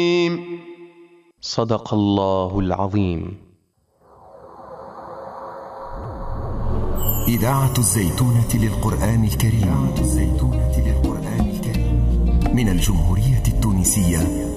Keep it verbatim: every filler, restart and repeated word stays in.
صدق الله العظيم. إذاعة الزيتونة للقرآن الكريم من الجمهورية التونسية